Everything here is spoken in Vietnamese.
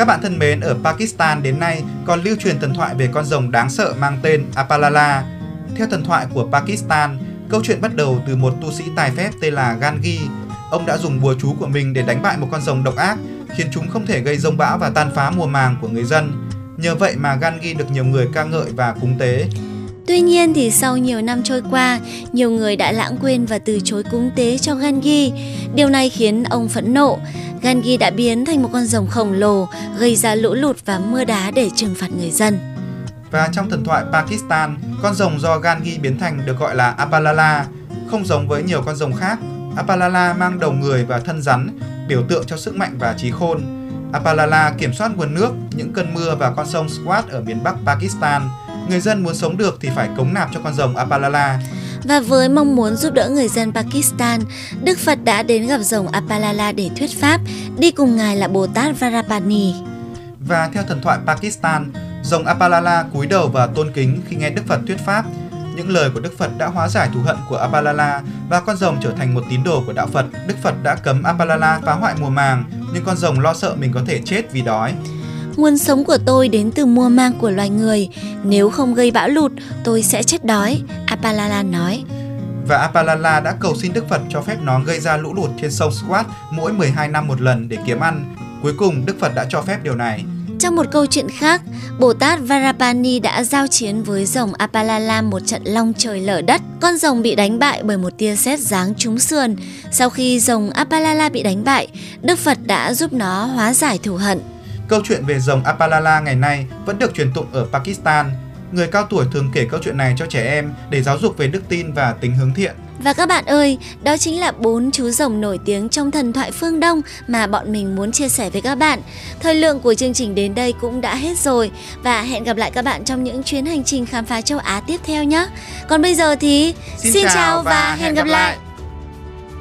Các bạn thân mến, ở Pakistan đến nay còn lưu truyền thần thoại về con rồng đáng sợ mang tên Apalala. Theo thần thoại của Pakistan, câu chuyện bắt đầu từ một tu sĩ tài phép tên là Gangi. Ông đã dùng bùa chú của mình để đánh bại một con rồng độc ác, khiến chúng không thể gây giông bão và tàn phá mùa màng của người dân. Nhờ vậy mà Gangi được nhiều người ca ngợi và cúng tế. Tuy nhiên thì sau nhiều năm trôi qua, nhiều người đã lãng quên và từ chối cúng tế cho Gangi. Điều này khiến ông phẫn nộ. Gangi đã biến thành một con rồng khổng lồ, gây ra lũ lụt và mưa đá để trừng phạt người dân. Và trong thần thoại Pakistan, con rồng do Gangi biến thành được gọi là Apalala. Không giống với nhiều con rồng khác, Apalala mang đầu người và thân rắn, biểu tượng cho sức mạnh và trí khôn. Apalala kiểm soát nguồn nước, những cơn mưa và con sông Swat ở miền Bắc Pakistan. Người dân muốn sống được thì phải cống nạp cho con rồng Apalala. Và với mong muốn giúp đỡ người dân Pakistan, Đức Phật đã đến gặp rồng Apalala để thuyết pháp, đi cùng ngài là Bồ Tát Varapani. Và theo thần thoại Pakistan, rồng Apalala cúi đầu và tôn kính khi nghe Đức Phật thuyết pháp. Những lời của Đức Phật đã hóa giải thù hận của Apalala và con rồng trở thành một tín đồ của đạo Phật. Đức Phật đã cấm Apalala phá hoại mùa màng, nhưng con rồng lo sợ mình có thể chết vì đói. Nguồn sống của tôi đến từ mùa màng của loài người. Nếu không gây bão lụt, tôi sẽ chết đói, Apalala nói. Và Apalala đã cầu xin Đức Phật cho phép nó gây ra lũ lụt trên sông Swat mỗi 12 năm một lần để kiếm ăn. Cuối cùng, Đức Phật đã cho phép điều này. Trong một câu chuyện khác, Bồ Tát Varapani đã giao chiến với rồng Apalala một trận long trời lở đất. Con rồng bị đánh bại bởi một tia sét giáng trúng sườn. Sau khi rồng Apalala bị đánh bại, Đức Phật đã giúp nó hóa giải thù hận. Câu chuyện về rồng Apalala ngày nay vẫn được truyền tụng ở Pakistan. Người cao tuổi thường kể câu chuyện này cho trẻ em để giáo dục về đức tin và tính hướng thiện. Và các bạn ơi, đó chính là 4 chú rồng nổi tiếng trong thần thoại phương Đông mà bọn mình muốn chia sẻ với các bạn. Thời lượng của chương trình đến đây cũng đã hết rồi và hẹn gặp lại các bạn trong những chuyến hành trình khám phá châu Á tiếp theo nhé. Còn bây giờ thì xin chào và hẹn gặp lại.